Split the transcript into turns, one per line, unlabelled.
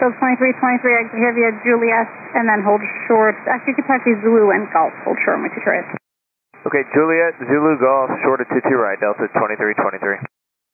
So 2323, I give you Juliet, and then hold short. Actually, you could taxi Zulu and Golf. Hold short on my 2 right.
Okay, Juliet, Zulu, Golf, short at 22 right, Delta 2323.